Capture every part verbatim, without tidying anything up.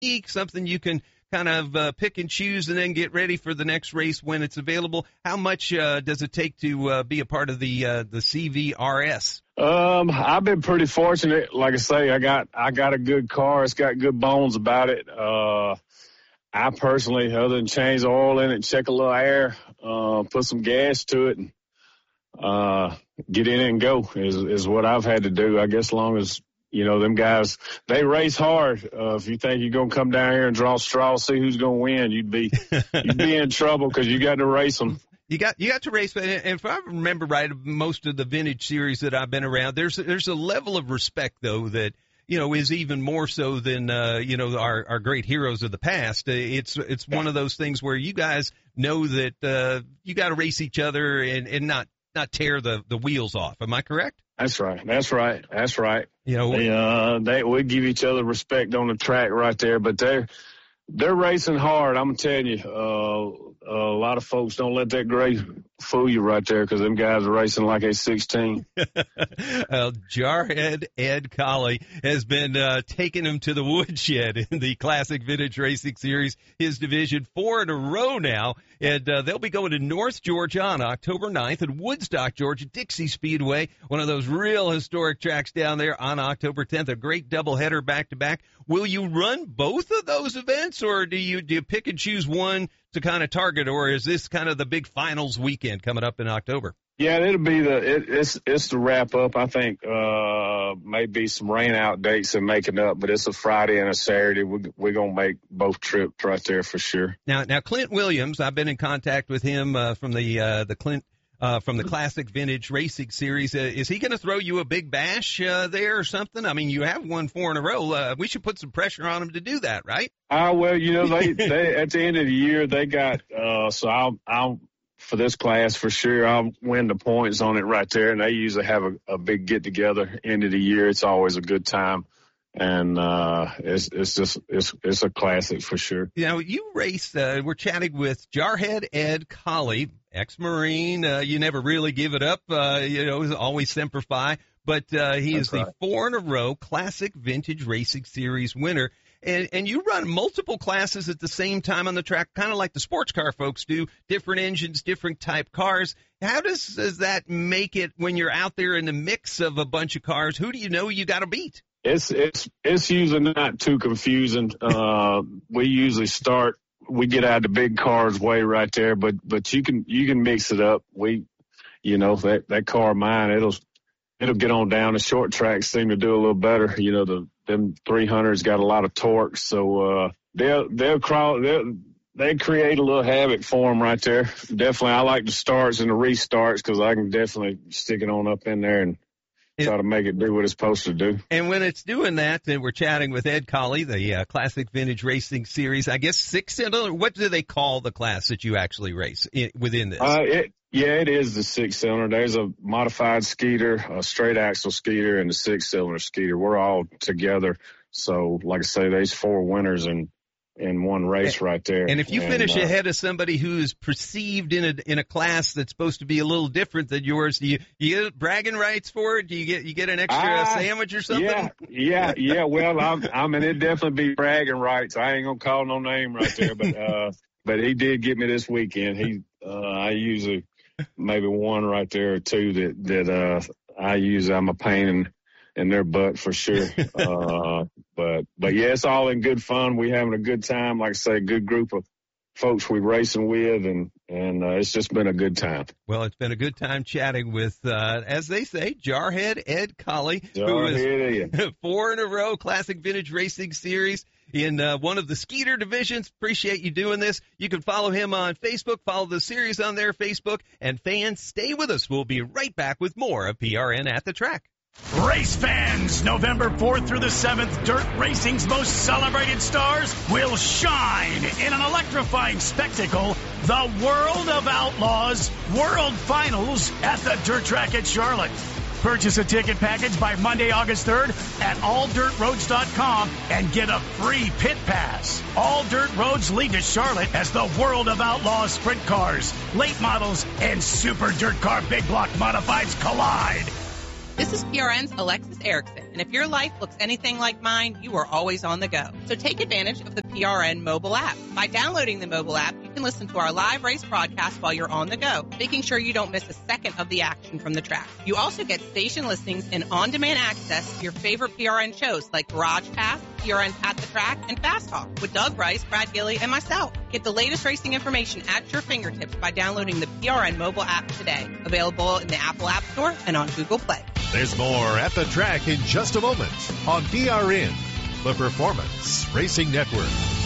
unique, something you can kind of uh, pick and choose and then get ready for the next race when it's available? How much uh, does it take to uh, be a part of the uh, the C V R S? Um, I've been pretty fortunate. Like I say, I got I got a good car. It's got good bones about it. Uh, I personally, other than change the oil in it, check a little air, uh, put some gas to it, and uh, get in and go is is what I've had to do. I guess as long as, you know, them guys, they race hard. Uh, if you think you're going to come down here and draw straws, see who's going to win, you'd be you'd be in trouble because you got to race them. You got you got to race, and if I remember right, most of the vintage series that I've been around, there's there's a level of respect though that, you know, is even more so than uh, you know, our our great heroes of the past. It's it's one of those things where you guys know that uh, you got to race each other and and not not tear the the wheels off. Am I correct? That's right. That's right. That's right. You know, they, uh, they we give each other respect on the track right there, but they're they're racing hard. I'm telling you, uh, a lot of folks don't let that gray fool you right there because them guys are racing like they're sixteen. Well, Jarhead Ed Colley has been uh, taking him to the woodshed in the Classic Vintage Racing Series, his division, four in a row now. And uh, they'll be going to North Georgia on October ninth and Woodstock, Georgia, Dixie Speedway, one of those real historic tracks down there on October tenth, a great doubleheader back-to-back. Will you run both of those events, or do you do you pick and choose one to kind of target, or is this kind of the big finals weekend coming up in October? Yeah, it'll be the it, it's it's the wrap up. I think uh, maybe some rain out dates and making up, but it's a Friday and a Saturday. We, we're gonna make both trips right there for sure. Now, now Clint Williams, I've been in contact with him uh, from the uh, the Clint. Uh, from the Classic Vintage Racing Series. Uh, is he going to throw you a big bash uh, there or something? I mean, you have won four in a row. Uh, we should put some pressure on him to do that, right? Uh, well, you know, they, they at the end of the year, they got, uh, so I'll, I'll, for this class for sure, I'll win the points on it right there. And they usually have a, a big get together end of the year. It's always a good time. And, uh, it's, it's just, it's, it's a classic for sure. You know, you race, uh, we're chatting with Jarhead Ed Colley, ex-Marine. Uh, you never really give it up. Uh, you know, always Semper Fi, but, uh, he That's is right. the four in a row Classic Vintage Racing Series winner. And, and you run multiple classes at the same time on the track, kind of like the sports car folks do, different engines, different type cars. How does, does that make it when you're out there in the mix of a bunch of cars? Who do you know you got to beat? It's it's it's usually not too confusing. Uh, we usually start, we get out the big cars way right there, but but you can you can mix it up. We, you know, that that car of mine, it'll it'll get on down. The short tracks seem to do a little better. You know, the them three hundreds got a lot of torque, so uh, they'll they'll crawl they'll, they create a little havoc for them right there. Definitely, I like the starts and the restarts because I can definitely stick it on up in there and try to make it do what it's supposed to do. And when it's doing that, then we're chatting with Ed Colley, the uh, Classic Vintage Racing Series. I guess six cylinder. What do they call the class that you actually race in, within this? Uh, it, yeah, it is the six cylinder. There's a modified Skeeter, a straight axle Skeeter, and a six cylinder Skeeter. We're all together. So, like I say, there's four winners in in one race and, right there. And if you and, finish uh, ahead of somebody who's perceived in a in a class that's supposed to be a little different than yours, do you, you get bragging rights for it? Do you get you get an extra uh, sandwich or something? Yeah, yeah, yeah. Well, I'm, I mean, it'd definitely be bragging rights. I ain't gonna call no name right there, but uh, but he did get me this weekend. He, uh, I usually maybe one right there or two that that uh, I use. I'm a pain in, in their butt for sure. Uh, but but yeah, it's all in good fun. We having a good time. Like I say, a good group of folks we racing with, and and uh, it's just been a good time. Well, it's been a good time chatting with, uh, as they say, Jarhead Ed Colley, Jarhead who is four in a row Classic Vintage Racing Series in uh, one of the Skeeter divisions. Appreciate you doing this. You can follow him on Facebook, follow the series on their Facebook, and fans, stay with us. We'll be right back with more of P R N at the Track. Race fans, November fourth through the seventh, dirt racing's most celebrated stars will shine in an electrifying spectacle, the World of Outlaws World Finals at the Dirt Track at Charlotte. Purchase a ticket package by Monday, August third at all dirt roads dot com and get a free pit pass. All dirt roads lead to Charlotte as the World of Outlaws sprint cars, late models, and super dirt car big block modifieds collide. This is P R N's Alexis Erickson, and if your life looks anything like mine, you are always on the go. So take advantage of the P R N mobile app. By downloading the mobile app, you can listen to our live race broadcast while you're on the go, making sure you don't miss a second of the action from the track. You also get station listings and on-demand access to your favorite P R N shows like Garage Pass, P R N At the Track, and Fast Talk with Doug Rice, Brad Gilly, and myself. Get the latest racing information at your fingertips by downloading the P R N mobile app today. Available in the Apple App Store and on Google Play. There's more At the Track in just a moment on P R N, the Performance Racing Network.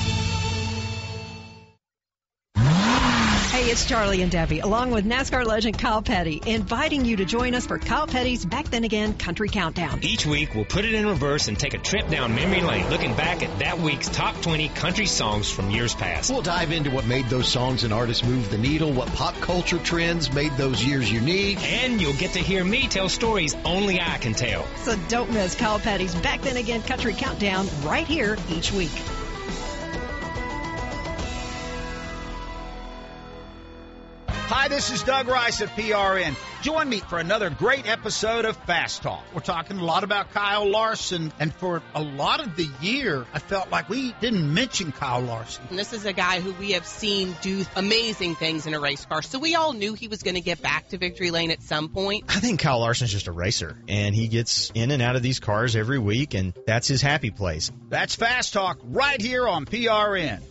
Hey, it's Charlie and Debbie, along with NASCAR legend Kyle Petty, inviting you to join us for Kyle Petty's Back Then Again Country Countdown. Each week, we'll put it in reverse and take a trip down memory lane, looking back at that week's top twenty country songs from years past. We'll dive into what made those songs and artists move the needle, what pop culture trends made those years unique. And you'll get to hear me tell stories only I can tell. So don't miss Kyle Petty's Back Then Again Country Countdown right here each week. Hi, this is Doug Rice at P R N. Join me for another great episode of Fast Talk. We're talking a lot about Kyle Larson, and for a lot of the year, I felt like we didn't mention Kyle Larson. And this is a guy who we have seen do amazing things in a race car, so we all knew he was going to get back to victory lane at some point. I think Kyle Larson's just a racer, and he gets in and out of these cars every week, and that's his happy place. That's Fast Talk right here on P R N.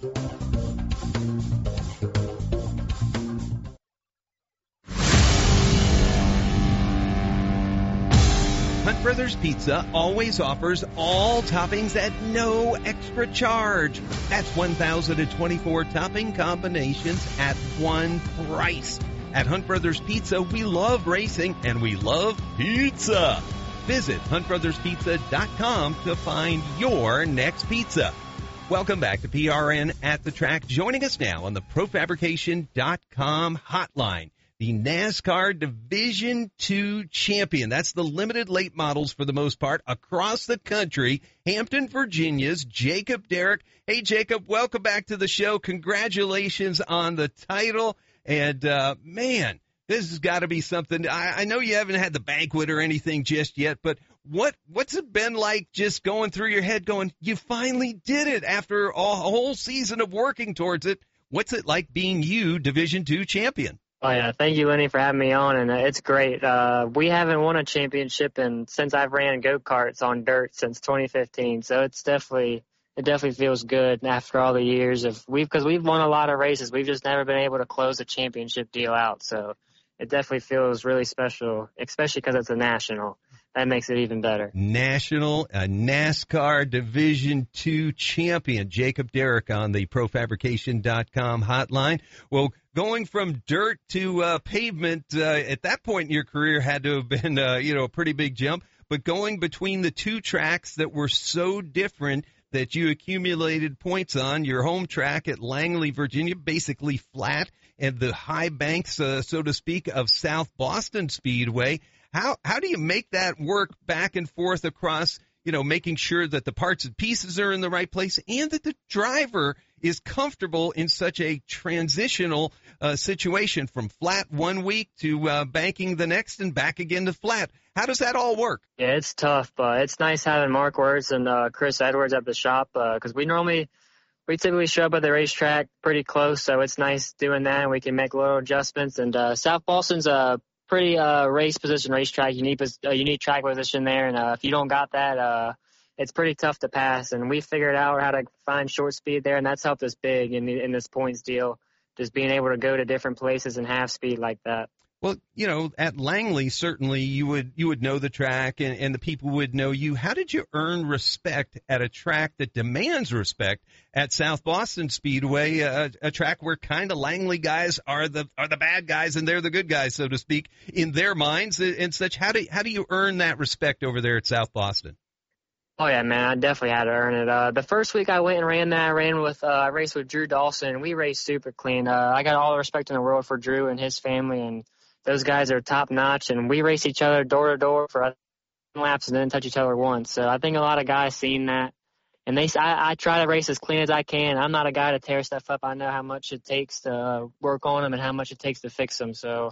Hunt Brothers Pizza always offers all toppings at no extra charge. That's one thousand twenty-four topping combinations at one price. At Hunt Brothers Pizza, we love racing and we love pizza. Visit hunt brothers pizza dot com to find your next pizza. Welcome back to P R N At the Track. Joining us now on the pro fabrication dot com hotline, the NASCAR Division two champion. That's the limited late models for the most part across the country. Hampton, Virginia's Jacob Derrick. Hey, Jacob, welcome back to the show. Congratulations on the title. And, uh, man, this has got to be something. I, I know you haven't had the banquet or anything just yet, but what what's it been like just going through your head going, you finally did it after a whole season of working towards it? What's it like being you Division two champion? Oh, yeah. Thank you, Lenny, for having me on, and uh, it's great. Uh, we haven't won a championship in, since I've ran go-karts on dirt since twenty fifteen, so it's definitely it definitely feels good after all the years of we've because we've won a lot of races. We've just never been able to close a championship deal out, so it definitely feels really special, especially because it's a national. That makes it even better. National uh, NASCAR Division two champion, Jacob Derrick on the pro fabrication dot com hotline. Well, going from dirt to uh, pavement uh, at that point in your career had to have been, uh, you know, a pretty big jump. But going between the two tracks that were so different that you accumulated points on, your home track at Langley, Virginia, basically flat, and the high banks, uh, so to speak, of South Boston Speedway. How how do you make that work back and forth across, you know, making sure that the parts and pieces are in the right place and that the driver is comfortable in such a transitional uh, situation from flat one week to uh, banking the next and back again to flat? How does that all work? Yeah, it's tough, but it's nice having Mark Wirtz and uh, Chris Edwards at the shop because uh, we normally we typically show up at the racetrack pretty close, so it's nice doing that, and we can make little adjustments. And uh, South Boston's a pretty uh, race position racetrack, unique, uh, unique track position there, and uh, if you don't got that, uh, it's pretty tough to pass. And we figured out how to find short speed there, and that's helped us big in, in this points deal, just being able to go to different places and have speed like that. Well, you know, at Langley, certainly you would you would know the track and, and the people would know you. How did you earn respect at a track that demands respect at South Boston Speedway, a, a track where kind of Langley guys are the are the bad guys and they're the good guys, so to speak, in their minds and such? How do how do you earn that respect over there at South Boston? Oh, yeah, man, I definitely had to earn it. Uh, the first week I went and ran that, I ran with, uh, I raced with Drew Dawson, and we raced super clean. Uh, I got all the respect in the world for Drew and his family, and those guys are top notch, and we race each other door to door for laps and then touch each other once. So I think a lot of guys seen that, and they, I, I try to race as clean as I can. I'm not a guy to tear stuff up. I know how much it takes to uh, work on them and how much it takes to fix them. So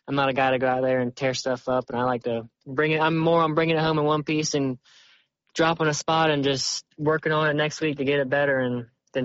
I'm not a guy to go out there and tear stuff up, and I like to bring it. I'm more on bringing it home in one piece and dropping a spot and just working on it next week to get it better. And